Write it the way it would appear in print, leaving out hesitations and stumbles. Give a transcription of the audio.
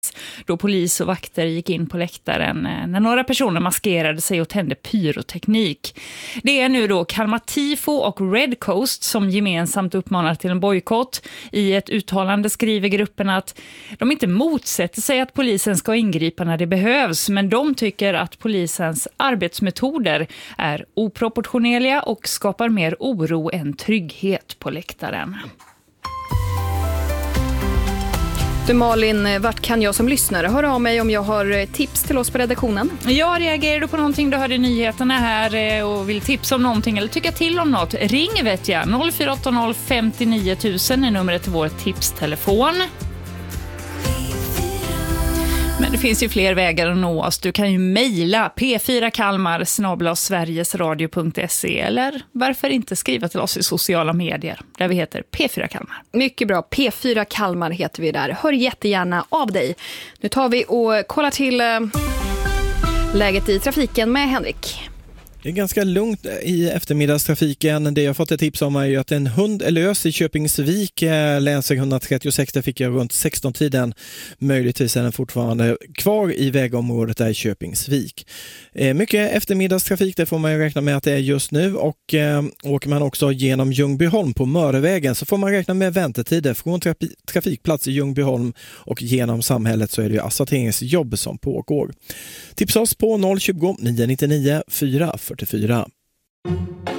då polis och vakter gick in på läktaren när några personer maskerade sig och tände pyroteknik. Det är nu då Kalmar Tifo och Red Coast som gemensamt uppmanar till en bojkott. I ett uttalande skriver gruppen att de inte motsätter sig att polisen ska ingripa när det behövs, men de tycker att polisens arbetsmetoder är oproportionerliga och skapar mer oro än trygghet på läktaren. Du Malin, vart kan jag som lyssnare höra av mig om jag har tips till oss på redaktionen? Jag reagerar du på någonting du hörde i nyheterna här och vill tipsa om någonting eller tycka till om något, ring vet jag. 0480 59 000 är numret till vår tipstelefon. Men det finns ju fler vägar att nå oss. Du kan ju mejla p4kalmar@sverigesradio.se eller varför inte skriva till oss i sociala medier där vi heter P4 Kalmar. Mycket bra, P4 Kalmar heter vi där. Hör jättegärna av dig. Nu tar vi och kollar till läget i trafiken med Henrik. Det är ganska lugnt i eftermiddagstrafiken. Det jag fått ett tips om är ju att en hund är lös i Köpingsvik, länsväg 136. Där fick jag runt 16-tiden. Möjligtvis är den fortfarande kvar i vägområdet där i Köpingsvik. Mycket eftermiddagstrafik, det får man ju räkna med att det är just nu. Och åker man också genom Ljungbyholm på Mörevägen så får man räkna med väntetider från trafikplats i Ljungbyholm och genom samhället, så är det ju asfalteringsjobb som pågår. Tipsa oss på 020 999 444.